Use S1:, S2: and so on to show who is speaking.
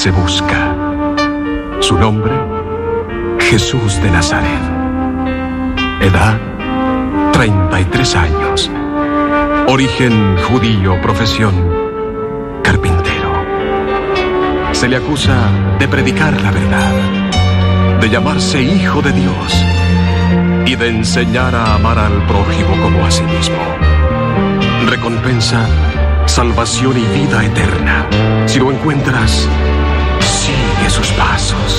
S1: se busca. Su nombre, Jesús de Nazaret. Edad, 33 años. Origen judío, profesión carpintero. Se le acusa de predicar la verdad, de llamarse hijo de Dios y de enseñar a amar al prójimo como a sí mismo. Recompensa, salvación y vida eterna. Si lo encuentras, sigue sus pasos.